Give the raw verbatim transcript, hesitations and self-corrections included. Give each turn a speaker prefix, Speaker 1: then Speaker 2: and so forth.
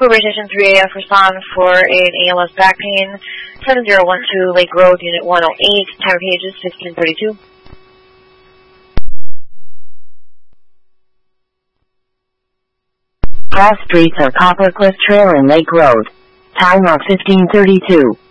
Speaker 1: Cobra Station three A F, respond for an A L S back pain, seven zero one two Lake Road, Unit one oh eight, timer pages fifteen thirty-two.
Speaker 2: Cross streets are Copper Cliff Trail and Lake Road. Timer fifteen thirty-two.